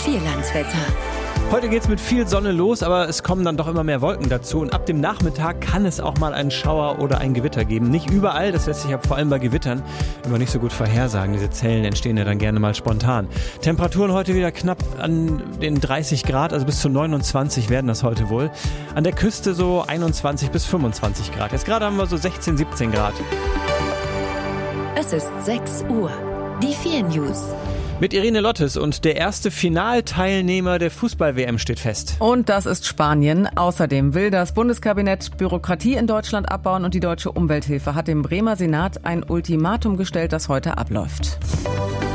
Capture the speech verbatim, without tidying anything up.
Vierlandswetter. Heute geht's mit viel Sonne los, aber es kommen dann doch immer mehr Wolken dazu. Und ab dem Nachmittag kann es auch mal einen Schauer oder ein Gewitter geben. Nicht überall, das lässt sich ja vor allem bei Gewittern immer nicht so gut vorhersagen. Diese Zellen entstehen ja dann gerne mal spontan. Temperaturen heute wieder knapp an den dreißig Grad, also bis zu neunundzwanzig werden das heute wohl. An der Küste so einundzwanzig bis fünfundzwanzig Grad. Jetzt gerade haben wir so sechzehn, siebzehn Grad. Es ist sechs Uhr. Die vier News. Mit Irene Lottes und der erste Finalteilnehmer der Fußball-W M steht fest. Und das ist Spanien. Außerdem will das Bundeskabinett Bürokratie in Deutschland abbauen und die Deutsche Umwelthilfe hat dem Bremer Senat ein Ultimatum gestellt, das heute abläuft.